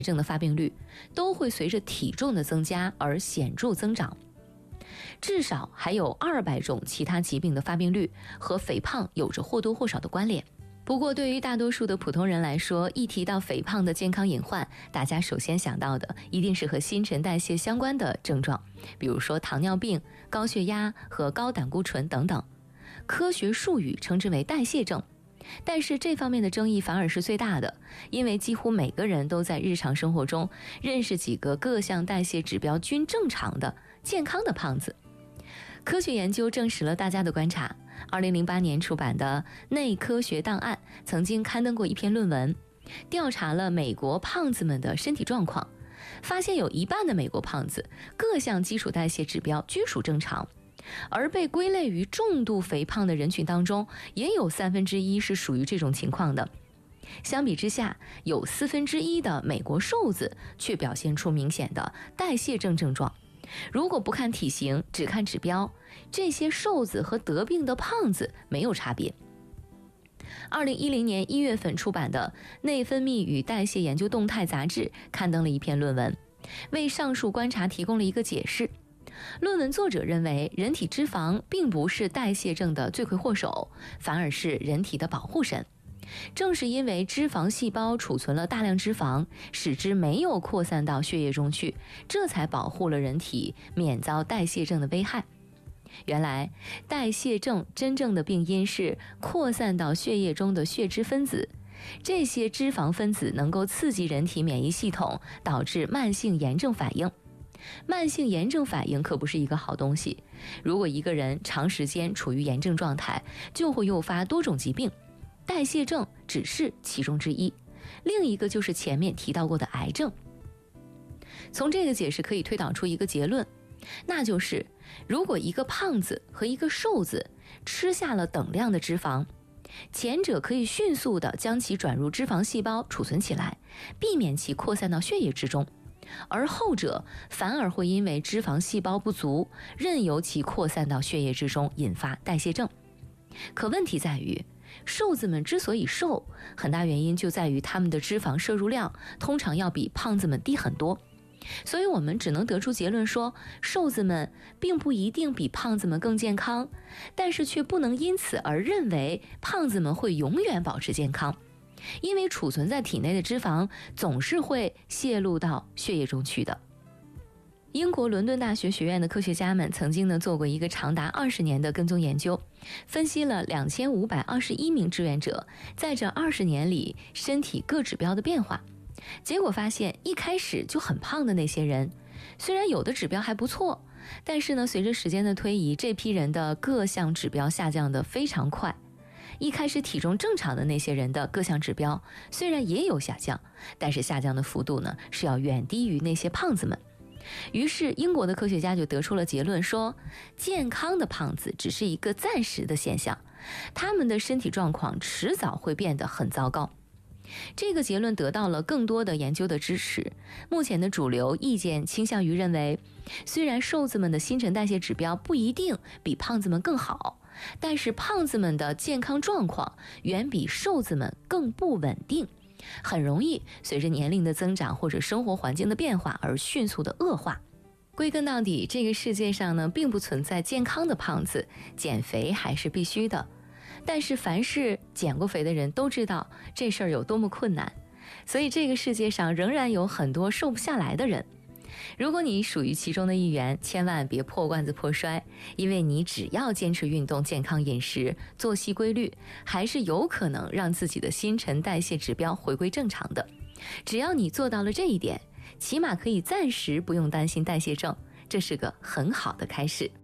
症的发病率都会随着体重的增加而显著增长。至少还有200种其他疾病的发病率和肥胖有着或多或少的关联。不过对于大多数的普通人来说，一提到肥胖的健康隐患，大家首先想到的一定是和新陈代谢相关的症状，比如说糖尿病、高血压和高胆固醇等等。科学术语称之为代谢症。但是这方面的争议反而是最大的，因为几乎每个人都在日常生活中认识几个各项代谢指标均正常的健康的胖子。科学研究证实了大家的观察。2008年出版的《内科学档案》曾经刊登过一篇论文，调查了美国胖子们的身体状况，发现有一半的美国胖子各项基础代谢指标均属正常，而被归类于重度肥胖的人群当中，也有1/3是属于这种情况的。相比之下，有1/4的美国瘦子却表现出明显的代谢症症状。如果不看体型，只看指标，这些瘦子和得病的胖子没有差别。2010年1月份出版的《内分泌与代谢研究动态》杂志刊登了一篇论文，为上述观察提供了一个解释。论文作者认为，人体脂肪并不是代谢症的罪魁祸首，反而是人体的保护神。正是因为脂肪细胞储存了大量脂肪，使之没有扩散到血液中去，这才保护了人体免遭代谢症的危害。原来，代谢症真正的病因是扩散到血液中的血脂分子，这些脂肪分子能够刺激人体免疫系统，导致慢性炎症反应。慢性炎症反应可不是一个好东西，如果一个人长时间处于炎症状态，就会诱发多种疾病，代谢症只是其中之一，另一个就是前面提到过的癌症。从这个解释可以推导出一个结论，那就是如果一个胖子和一个瘦子吃下了等量的脂肪，前者可以迅速地将其转入脂肪细胞储存起来，避免其扩散到血液之中，而后者反而会因为脂肪细胞不足，任由其扩散到血液之中，引发代谢症。可问题在于，瘦子们之所以瘦，很大原因就在于他们的脂肪摄入量通常要比胖子们低很多。所以我们只能得出结论说，瘦子们并不一定比胖子们更健康，但是却不能因此而认为胖子们会永远保持健康，因为储存在体内的脂肪总是会泄露到血液中去的。英国伦敦大学学院的科学家们曾经做过一个长达20年的跟踪研究，分析了2521名志愿者在这20年里身体各指标的变化。结果发现，一开始就很胖的那些人，虽然有的指标还不错，但是呢，随着时间的推移，这批人的各项指标下降得非常快。一开始体重正常的那些人的各项指标虽然也有下降，但是下降的幅度呢是要远低于那些胖子们。于是英国的科学家就得出了结论说，健康的胖子只是一个暂时的现象，他们的身体状况迟早会变得很糟糕。这个结论得到了更多的研究的支持。目前的主流意见倾向于认为，虽然瘦子们的新陈代谢指标不一定比胖子们更好，但是胖子们的健康状况远比瘦子们更不稳定，很容易随着年龄的增长或者生活环境的变化而迅速的恶化。归根到底，这个世界上呢，并不存在健康的胖子，减肥还是必须的。但是凡是减过肥的人都知道这事儿有多么困难，所以这个世界上仍然有很多瘦不下来的人。如果你属于其中的一员，千万别破罐子破摔，因为你只要坚持运动、健康饮食、作息规律，还是有可能让自己的新陈代谢指标回归正常的。只要你做到了这一点，起码可以暂时不用担心代谢症，这是个很好的开始。